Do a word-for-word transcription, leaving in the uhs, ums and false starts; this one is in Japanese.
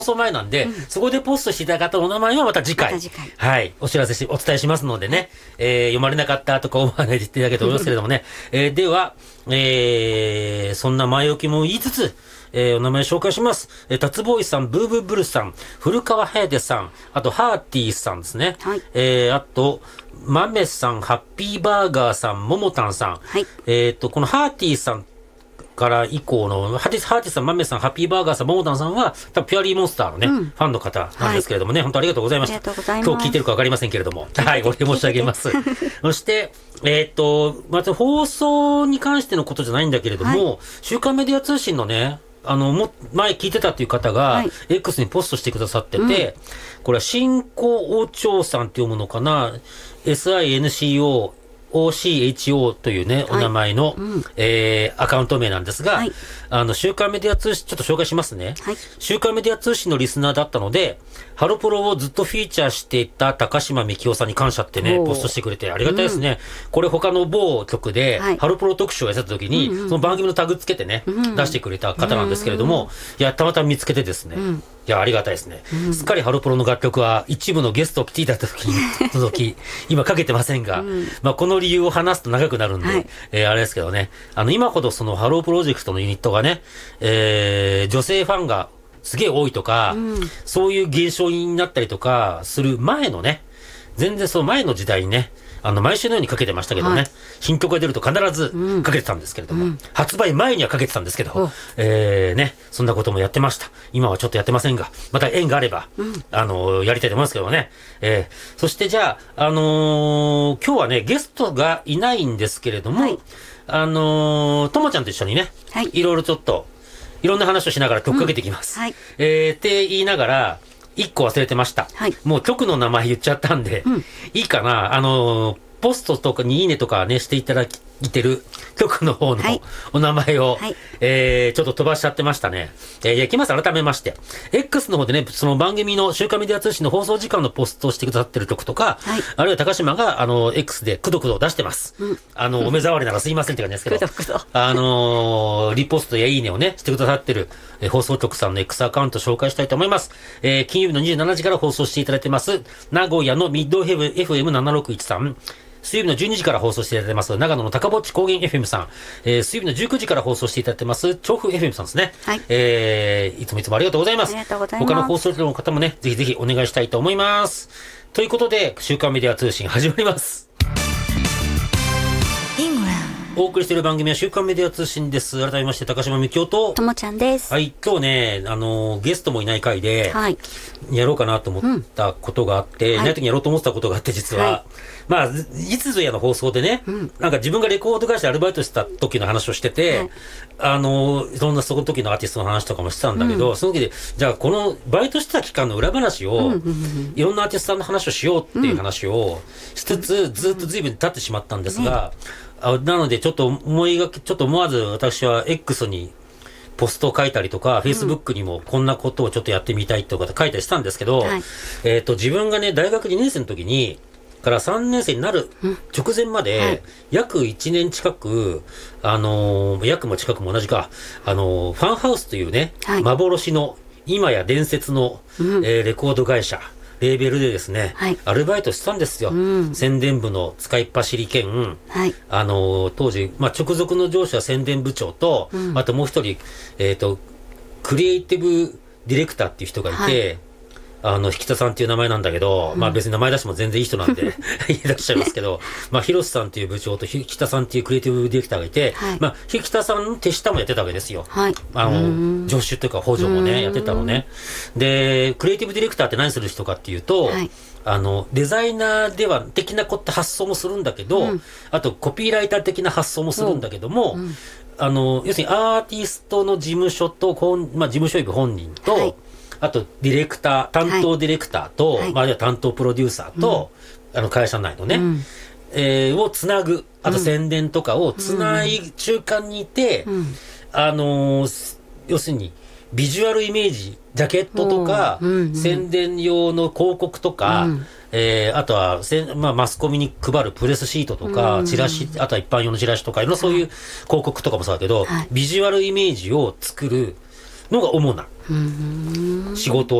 送前なんで、うん、そこでポストしていただいたお名前はまた次回、また次回はい、お知らせし、お伝えしますのでね、えー、読まれなかったとか思わないでいただければと思いますけれどもね、えー、では、えー、そんな前置きも言いつつ、えー、お名前紹介します。えー、タツボーイさん、ブーブーブルさん、古川颯さん、あと、ハーティーさんですね。はい。えー、あと、マメさん、ハッピーバーガーさん、ももたんさん。はい。えっと、このハーティーさんから以降の、ハーティーさん、マメさん、ハッピーバーガーさん、ももたんさんは、多分ピュアリーモンスターのね、うん、ファンの方なんですけれどもね、はい、本当ありがとうございました。ありがとうございます。今日聞いてるかわかりませんけれども。はい、お礼申し上げます。そして、えっと、まず放送に関してのことじゃないんだけれども、はい、週刊メディア通信のね、あの、も、前聞いてたっていう方が、はい、X にポストしてくださってて、うん、これは、新興王朝さんって読むのかな ?エスアイエヌシーオー、オーシーエイチオー というね、お名前の、はいうん、えー、アカウント名なんですが、はい、あの、週刊メディア通信、ちょっと紹介しますね。はい、週刊メディア通信のリスナーだったので、ハロプロをずっとフィーチャーしていた高島みきおさんに感謝ってね、ポストしてくれてありがたいですね。うん、これ他の某局で、はい、ハロプロ特集をやってた時に、うんうん、その番組のタグつけてね、うん、出してくれた方なんですけれども、うん、いや、たまたま見つけてですね、うんいや、ありがたいですね。うん、すっかりハロプロの楽曲は一部のゲストを来ていただいた時に届き、今かけてませんが、うん、まあこの理由を話すと長くなるんで、はい、えー、あれですけどね、あの今ほどそのハロープロジェクトのユニットがね、えー、女性ファンがすげえ多いとか、うん、そういう現象になったりとかする前のね、全然その前の時代にね、あの毎週のようにかけてましたけどね、はい、新曲が出ると必ずかけてたんですけれども、うん、発売前にはかけてたんですけど、うん、えー、ね、そんなこともやってました。今はちょっとやってませんが、また縁があれば、うん、あのー、やりたいと思いますけどね。えー、そしてじゃあ、あのー、今日はね、ゲストがいないんですけれども、はい、あのー、ともちゃんと一緒にね、はい、いろいろちょっと、いろんな話をしながら曲かけていきます。うんはい、えー、って言いながら、一個忘れてました。はい、もう曲の名前言っちゃったんで、うん、いいかな。あのー、ポストとかにいいねとかね、していただいてる曲の方のお名前を、はい、えー、ちょっと飛ばしちゃってましたね。えー、いきます。改めまして。X の方でね、その番組の週刊メディア通信の放送時間のポストをしてくださってる曲とか、はい、あるいは高島が、あの、X でくどくど出してます。うん、あの、お目障りならすいませんって感じですけど、くどくどあのー、リポストやいいねをね、してくださってる、えー、放送局さんの X アカウント紹介したいと思います。えー、金曜日のにじゅうしちじから放送していただいてます、名古屋のミッドヘブ エフエムななろくいちさん、水曜日のじゅうにじから放送していただいてます、長野の高ぼっち高原 エフエム さん、えー、水曜日のじゅうくじから放送していただいてます、調布 エフエム さんですね。はい。えー、いつもいつもありがとうございます。ありがとうございます。他の放送局の方もね、ぜひぜひお願いしたいと思います。ということで、週刊メディア通信始まります。お送りしている番組は週刊メディア通信です。改めまして、高島みきおと、 ともちゃんです。 はい、今日ね、あの、ゲストもいない回で、はい、やろうかなと思ったことがあって、うん、いない時にやろうと思ってたことがあって、実は。はい、まあ、いつぞやの放送でね、うん、なんか自分がレコード会社でアルバイトした時の話をしてて、はい、あの、そんなその時のアーティストの話とかもしてたんだけど、うん、その時で、じゃあこのバイトしてた期間の裏話を、うんうんうん、いろんなアーティストさんの話をしようっていう話をしつつ、うん、ずっと随分経ってしまったんですが、ねあなので、ちょっと思いがけ、ちょっと思わず私は X にポストを書いたりとか、うん、Facebook にもこんなことをちょっとやってみたいとか書いたりしたんですけど、はい、えっと、自分がね、大学にねん生の時に、からさんねん生になる直前まで、うんはい、約いちねん近く、あのー、約も近くも同じか、あのー、ファンハウスというね、はい、幻の、今や伝説の、うんえー、レコード会社、レーベルでですね、はい、アルバイトしてたんですよ。うん、宣伝部の使いっ走り兼、はい、あの、当時、まあ、直属の上司は宣伝部長と、うん、あともう一人、えっと、クリエイティブディレクターっていう人がいて、はいあの、引田さんっていう名前なんだけど、うん、まあ別に名前出しても全然いい人なんで言い出しちゃいますけど、まあ広瀬さんっていう部長と引田さんっていうクリエイティブディレクターがいて、はい、まあ引田さんの手下もやってたわけですよ。はい、あの、助手というか補助もね、やってたのね。で、クリエイティブディレクターって何する人かっていうと、はいあの、デザイナーでは的なこと発想もするんだけど、うん、あとコピーライター的な発想もするんだけども、うん、あの、要するにアーティストの事務所と、まあ事務所いく本人と、はいあと、ディレクター、担当ディレクターと、はい、まあ、あるいは担当プロデューサーと、うん、あの、会社内のね、うん、えー、をつなぐ、あと宣伝とかをつない、うん、中間にいて、うん、あのー、要するに、ビジュアルイメージ、ジャケットとか、うんうん、宣伝用の広告とか、うんえー、あとはせ、まあ、マスコミに配るプレスシートとか、うん、チラシ、あとは一般用のチラシとか、いろんなそういう広告とかもそうだけど、はい、ビジュアルイメージを作る、 のが主な仕事